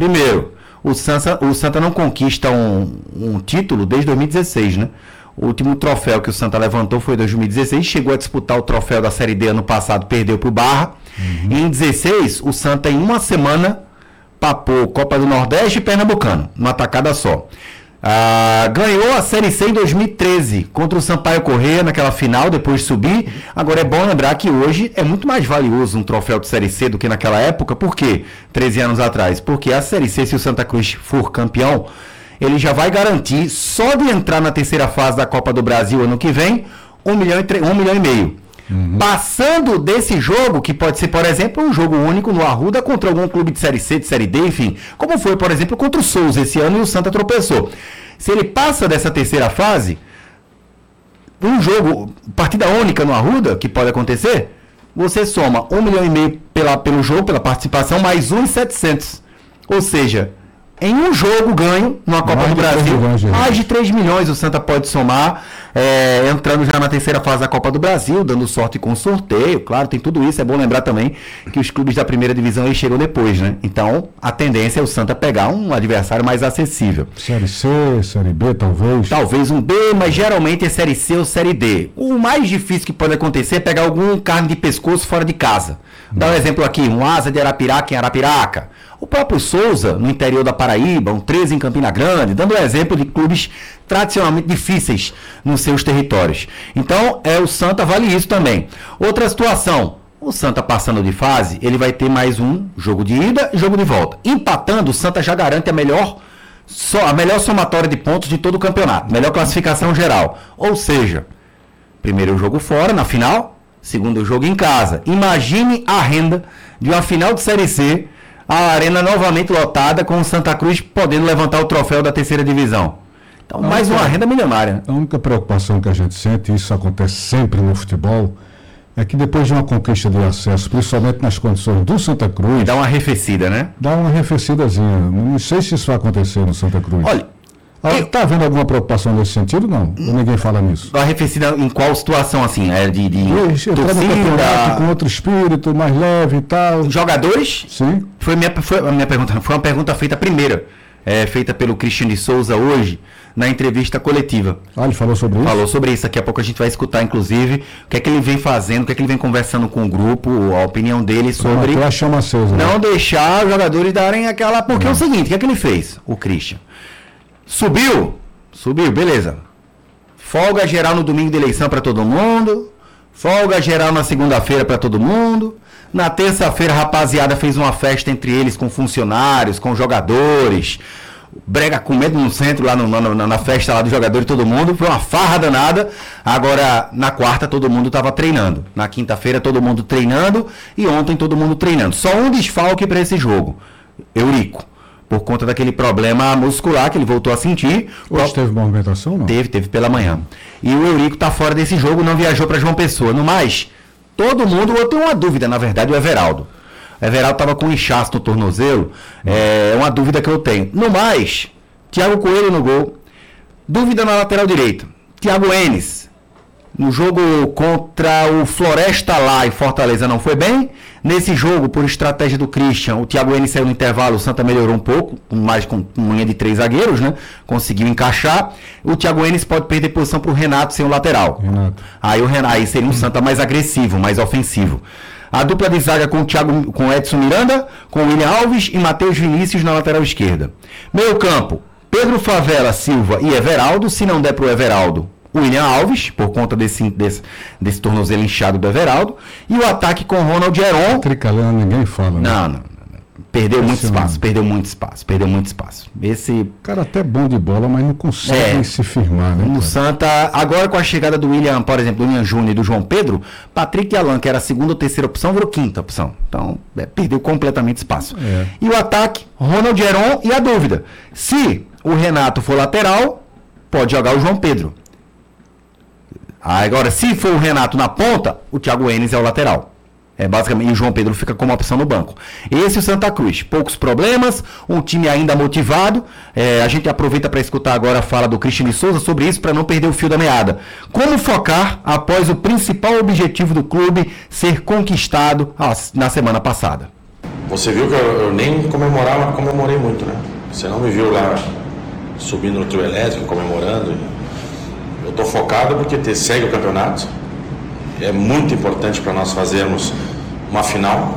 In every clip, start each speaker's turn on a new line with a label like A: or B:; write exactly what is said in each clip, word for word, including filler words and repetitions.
A: Primeiro, o Santa, o Santa não conquista um, um título desde dois mil e dezesseis, né? O último troféu que o Santa levantou foi em dois mil e dezesseis, chegou a disputar o troféu da Série D ano passado, perdeu para o Barra. Uhum. E em dezesseis, o Santa em uma semana papou Copa do Nordeste e Pernambucano, numa tacada só. Ah, ganhou a Série C em dois mil e treze contra o Sampaio Corrêa naquela final, depois de subir. Agora é bom lembrar que hoje é muito mais valioso um troféu de Série C do que naquela época. Por quê? treze anos atrás. Porque a Série C, se o Santa Cruz for campeão, ele já vai garantir, só de entrar na terceira fase da Copa do Brasil ano que vem, um milhão e, tre- um milhão e meio. Uhum. Passando desse jogo, que pode ser, por exemplo, um jogo único no Arruda contra algum clube de Série C, de Série D, enfim, como foi, por exemplo, contra o Souza esse ano e o Santa tropeçou. Se ele passa dessa terceira fase, um jogo, partida única no Arruda, que pode acontecer, você soma um milhão e meio pela, pelo jogo, pela participação, mais um milhão e setecentos. Ou seja, em um jogo ganho, numa Copa do Brasil, mais de três milhões o Santa pode somar, é, entrando já na terceira fase da Copa do Brasil, dando sorte com sorteio, claro, tem tudo isso. É bom lembrar também que os clubes da primeira divisão aí chegam depois, né? Então, a tendência é o Santa pegar um adversário mais acessível.
B: Série C, Série B, talvez?
A: Talvez um B, mas geralmente é Série C ou Série D. O mais difícil que pode acontecer é pegar algum carne de pescoço fora de casa. Dá um exemplo aqui, um Asa de Arapiraca em Arapiraca. O próprio Souza, no interior da Paraíba, um treze em Campina Grande, dando um exemplo de clubes tradicionalmente difíceis nos seus territórios. Então, é, o Santa vale isso também. Outra situação, o Santa passando de fase, ele vai ter mais um jogo de ida e jogo de volta. Empatando, o Santa já garante a melhor, só, a melhor somatória de pontos de todo o campeonato, melhor classificação geral. Ou seja, primeiro jogo fora, na final, segundo jogo em casa. Imagine a renda de uma final de Série C, a arena novamente lotada, com o Santa Cruz podendo levantar o troféu da terceira divisão. Então, mais uma renda milionária.
B: A única preocupação que a gente sente, e isso acontece sempre no futebol, é que depois de uma conquista de acesso, principalmente nas condições do Santa Cruz...
A: Dá uma arrefecida, né?
B: Dá uma arrefecidazinha. Não sei se isso vai acontecer no Santa Cruz.
A: Olha...
B: Está eu... havendo alguma preocupação nesse sentido, não? Ou ninguém fala nisso?
A: Arrefecida em qual situação, assim? É de, de
B: torcida, com outro espírito, mais leve e tal.
A: Jogadores?
B: Sim.
A: Foi, minha, foi a minha pergunta. Foi uma pergunta feita primeira, é, feita pelo Christian de Souza hoje, na entrevista coletiva.
B: Ah, ele falou sobre isso?
A: Falou sobre isso. Daqui a pouco a gente vai escutar, inclusive, o que é que ele vem fazendo, o que é que ele vem conversando com o grupo, a opinião dele sobre...
B: Ah, chama acesa,
A: não
B: né?
A: deixar os jogadores darem aquela... Porque não. É o seguinte, o que é que ele fez, o Christian? Subiu? Subiu, beleza. Folga geral no domingo de eleição para todo mundo. Folga geral na segunda-feira para todo mundo. Na terça-feira, a rapaziada fez uma festa entre eles com funcionários, com jogadores. Brega comendo no centro, lá no, na, na festa lá dos jogadores, todo mundo. Foi uma farra danada. Agora, na quarta, todo mundo estava treinando. Na quinta-feira, todo mundo treinando. E ontem, todo mundo treinando. Só um desfalque para esse jogo. Eurico. Por conta daquele problema muscular que ele voltou a sentir.
B: Hoje teve movimentação, não?
A: Teve, teve pela manhã. E o Eurico está fora desse jogo, não viajou para João Pessoa. No mais, todo mundo, eu tenho uma dúvida, na verdade, o Everaldo. O Everaldo estava com inchaço no tornozelo, é uma dúvida que eu tenho. No mais, Thiago Coelho no gol. Dúvida na lateral direita. Thiago Enes. No jogo contra o Floresta lá em Fortaleza não foi bem. Nesse jogo, por estratégia do Christian, o Thiago Enes saiu no intervalo, o Santa melhorou um pouco, mais com uma linha de três zagueiros, né? Conseguiu encaixar. O Thiago Enes pode perder posição para o Renato sem o lateral. Renato. Aí o Renato aí seria um Santa mais agressivo, mais ofensivo. A dupla de zaga com o Thiago, com Edson Miranda, com William Alves e Matheus Vinícius na lateral esquerda. Meio campo, Pedro Favela, Silva e Everaldo. Se não der para o Everaldo, o William Alves, por conta desse, desse, desse tornozelo inchado do Everaldo. E o ataque com Ronald Heron.
B: Tricalhão, ninguém fala, né?
A: Não, não, não. Perdeu muito espaço, perdeu muito espaço, perdeu muito espaço. Esse
B: cara até bom de bola, mas não consegue é, se firmar, né?
A: No
B: cara?
A: Santa, agora com a chegada do William, por exemplo, do William Júnior e do João Pedro, Patrick Alan, que era a segunda ou terceira opção, virou quinta opção. Então, é, perdeu completamente espaço. É. E o ataque, Ronald Heron e a dúvida. Se o Renato for lateral, pode jogar o João Pedro. Agora, se for o Renato na ponta, o Thiago Enes é o lateral. É, basicamente, e o João Pedro fica como opção no banco. Esse é o Santa Cruz. Poucos problemas, um time ainda motivado. É, a gente aproveita para escutar agora a fala do Christian de Souza sobre isso, para não perder o fio da meada. Como focar após o principal objetivo do clube ser conquistado na semana passada?
C: você viu que eu, eu nem comemorava, comemorei muito, né? Você não me viu lá subindo no trio elétrico, comemorando. Eu estou focado porque te, segue o campeonato. É muito importante para nós fazermos uma final.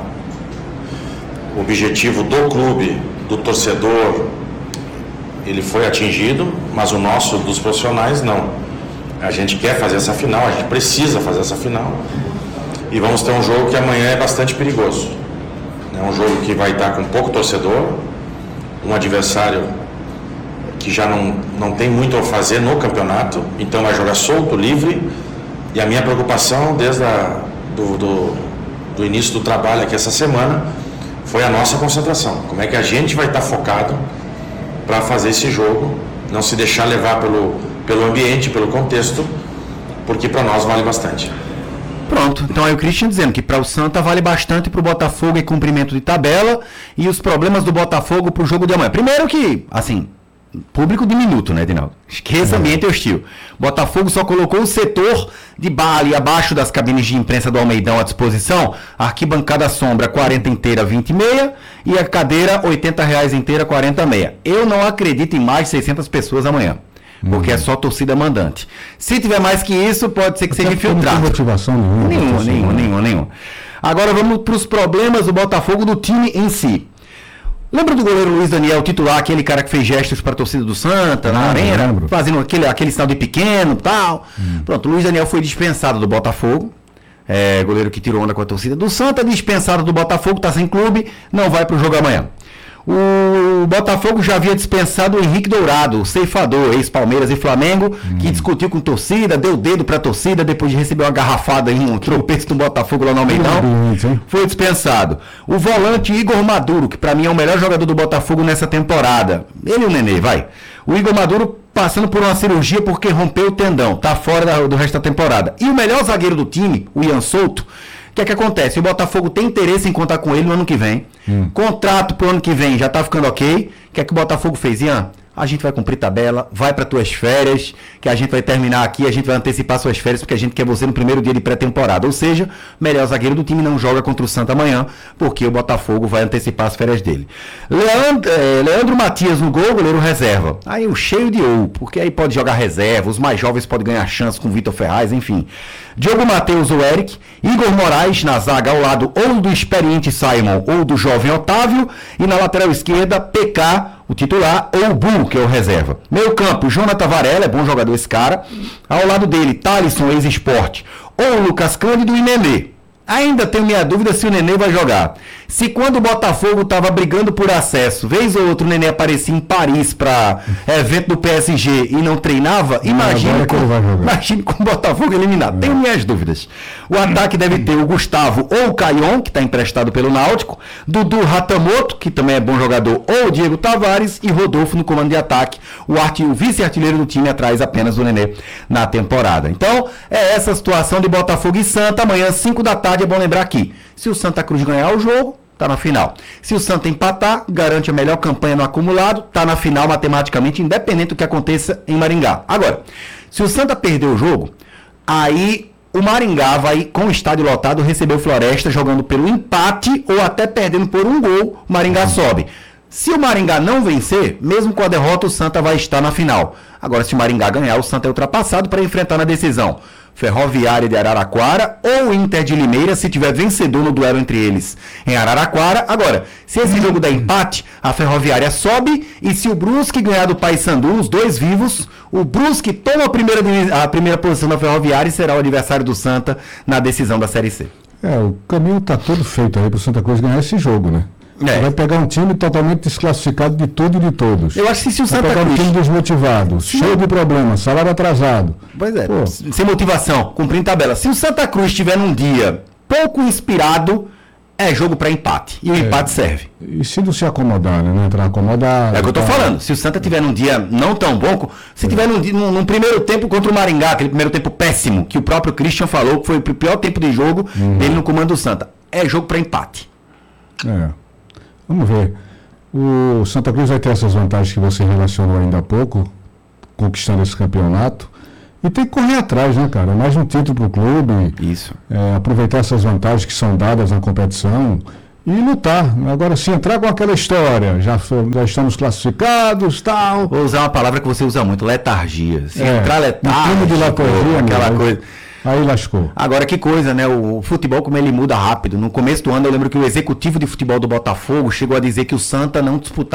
C: O objetivo do clube, do torcedor, ele foi atingido, mas o nosso, dos profissionais, não. A gente quer fazer essa final, a gente precisa fazer essa final. E vamos ter um jogo que amanhã é bastante perigoso. É um jogo que vai estar com pouco torcedor, um adversário que já não, não tem muito a fazer no campeonato, então vai jogar solto, livre. E a minha preocupação desde a, do, do, do início do trabalho aqui essa semana foi a nossa concentração. Como é que a gente vai estar focado para fazer esse jogo, não se deixar levar pelo, pelo ambiente, pelo contexto, porque para nós vale bastante.
A: Pronto, então aí o Christian dizendo que para o Santa vale bastante, para o Botafogo é cumprimento de tabela, e os problemas do Botafogo para o jogo de amanhã. Primeiro que, assim, público diminuto, né, Edinaldo? Esqueça ambiente hostil. Botafogo só colocou o setor de bar ali abaixo das cabines de imprensa do Almeidão à disposição, a arquibancada sombra quarenta inteira, vinte e meia, e a cadeira oitenta reais inteira, quarenta meia. Eu não acredito em mais de seiscentas pessoas amanhã. Porque uhum. é só torcida mandante. Se tiver mais que isso, pode ser que seja infiltrado.
B: Não tem motivação nenhuma.
A: Nenhuma, nenhuma, nenhuma, nenhuma. Agora vamos para os problemas do Botafogo, do time em si. Lembra do goleiro Luiz Daniel, titular, aquele cara que fez gestos para a torcida do Santa, na arena, lembro. fazendo aquele, aquele sinal de pequeno e tal. Hum. Pronto, o Luiz Daniel foi dispensado do Botafogo. É, goleiro que tirou onda com a torcida do Santa, dispensado do Botafogo, está sem clube, não vai para o jogo amanhã. O Botafogo já havia dispensado o Henrique Dourado, o ceifador, ex-Palmeiras e Flamengo, hum. que discutiu com torcida, deu dedo pra torcida, depois de receber uma garrafada em um tropeço do Botafogo lá no Almeidão, hum. foi dispensado. O volante Igor Maduro, que pra mim é o melhor jogador do Botafogo nessa temporada. Ele e o Nenê, vai. O Igor Maduro passando por uma cirurgia porque rompeu o tendão, tá fora da, do resto da temporada. E o melhor zagueiro do time, o Ian Souto, o que é que acontece? O Botafogo tem interesse em contar com ele no ano que vem. Hum. Contrato pro ano que vem já tá ficando ok. O que é que o Botafogo fez? Ian, a gente vai cumprir tabela, vai para tuas férias, que a gente vai terminar aqui, a gente vai antecipar suas férias, porque a gente quer você no primeiro dia de pré-temporada. Ou seja, o melhor zagueiro do time não joga contra o Santa amanhã, porque o Botafogo vai antecipar as férias dele. Leandro, é, Leandro Matias no gol, goleiro reserva. Aí o cheio de ou, porque aí pode jogar reserva, os mais jovens podem ganhar chance com o Vitor Ferraz, enfim. Diogo Matheus, o Eric, Igor Moraes na zaga ao lado ou do experiente Simon ou do jovem Otávio, e na lateral esquerda, P K, o titular, ou o Bu, que é o reserva. Meio campo, Jonathan Varela, é bom jogador esse cara. Ao lado dele, Thalisson, ex-esporte, ou o Lucas Cândido e Nenê. Ainda tenho minha dúvida se o Nenê vai jogar. Se quando o Botafogo estava brigando por acesso, vez ou outro o Nenê aparecia em Paris para evento do P S G e não treinava, não, imagine, com, imagine com o Botafogo eliminado. É. Tenho minhas dúvidas. O ataque deve ter o Gustavo ou o Caion, que está emprestado pelo Náutico, Dudu Ratamoto, que também é bom jogador, ou o Diego Tavares, e Rodolfo no comando de ataque, o, arte, o vice-artilheiro do time atrás apenas do Nenê na temporada. Então, é essa a situação de Botafogo e Santa. Amanhã, cinco da tarde, é bom lembrar aqui, se o Santa Cruz ganhar o jogo, tá na final. Se o Santa empatar, garante a melhor campanha no acumulado, tá na final matematicamente, independente do que aconteça em Maringá. Agora, se o Santa perder o jogo, aí o Maringá vai, com o estádio lotado, receber o Floresta jogando pelo empate ou até perdendo por um gol, o Maringá sobe. Se o Maringá não vencer, mesmo com a derrota, o Santa vai estar na final. Agora, se o Maringá ganhar, o Santa é ultrapassado para enfrentar na decisão Ferroviária de Araraquara ou Inter de Limeira, se tiver vencedor no duelo entre eles em Araraquara. Agora, se esse jogo der empate, a Ferroviária sobe, e se o Brusque ganhar do Paysandu, os dois vivos, o Brusque toma a primeira, a primeira posição da Ferroviária e será o adversário do Santa na decisão da Série C.
B: É, o caminho está todo feito aí para o Santa Cruz ganhar esse jogo, né? É. Vai pegar um time totalmente desclassificado de tudo e de todos.
A: Eu acho que se o Santa
B: Vai pegar
A: Cruz...
B: um time desmotivado, Sim. cheio de problemas, salário atrasado.
A: Pois é, Pô. sem motivação, cumprindo tabela. Se o Santa Cruz estiver num dia pouco inspirado, é jogo para empate. E o é. empate serve.
B: E se não se acomodar, né? Não entrar acomodado.
A: É o que eu tô tá... falando. Se o Santa tiver num dia não tão bom, se é. tiver num, num, num primeiro tempo contra o Maringá, aquele primeiro tempo péssimo, que o próprio Christian falou que foi o pior tempo de jogo uhum. dele no comando do Santa, é jogo para empate.
B: É. Vamos ver. O Santa Cruz vai ter essas vantagens que você relacionou ainda há pouco, conquistando esse campeonato. E tem que correr atrás, né, cara? Mais um título para o clube.
A: Isso.
B: É, aproveitar essas vantagens que são dadas na competição. e lutar. Agora, se entrar com aquela história, já, foi, já estamos classificados, tal.
A: Vou usar uma palavra que você usa muito, letargia. Se
B: É,
A: entrar letargia,
B: um de letargia,
A: aquela
B: meu,
A: coisa.
B: Aí lascou.
A: Agora, que coisa, né? O futebol, como ele muda rápido. No começo do ano, eu lembro que o executivo de futebol do Botafogo chegou a dizer que o Santa não disputava